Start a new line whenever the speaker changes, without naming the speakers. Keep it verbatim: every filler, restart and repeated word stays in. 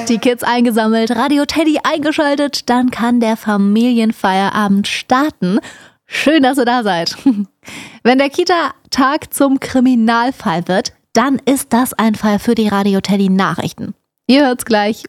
Die Kids eingesammelt, Radio Teddy eingeschaltet, dann kann der Familienfeierabend starten. Schön, dass ihr da seid. Wenn der Kita-Tag zum Kriminalfall wird, dann ist das ein Fall für die Radio Teddy Nachrichten. Ihr hört's gleich.